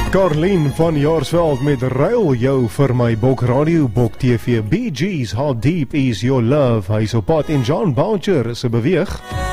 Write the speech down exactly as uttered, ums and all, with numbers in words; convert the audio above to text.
Carlien van Jaarsveld met Ruil jou vir my Bok Radio Bok T V. Bee Gees, How Deep Is Your Love? Hy is op pad en John Boucher se beweeg.